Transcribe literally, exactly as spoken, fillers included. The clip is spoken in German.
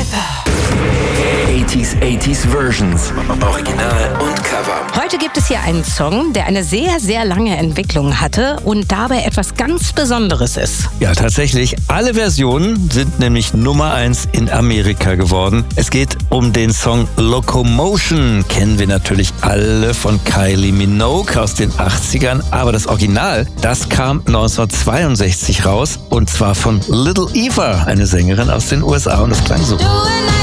achtziger, achtziger Versions. Original und Cover. Heute gibt es hier einen Song, der eine sehr, sehr lange Entwicklung hatte und dabei etwas ganz Besonderes ist. Ja, tatsächlich. Alle Versionen sind nämlich Nummer eins in Amerika geworden. Es geht um den Song Locomotion. Kennen wir natürlich alle von Kylie Minogue aus den achtzigern. Aber das Original, das kam neunzehnhundertzweiundsechzig raus. Und zwar von Little Eva, eine Sängerin aus den U S A. Und das klang so.